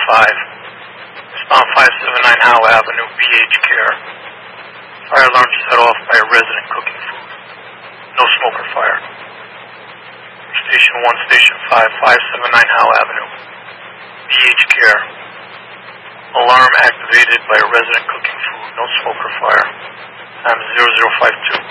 Spawn 579 Howe Avenue, BH Care. Fire alarm set off by a resident cooking food. No smoker fire. Station 1, Station 5, 579 Howe Avenue, BH Care. Alarm activated by a resident cooking food. No smoker fire. Time 0052.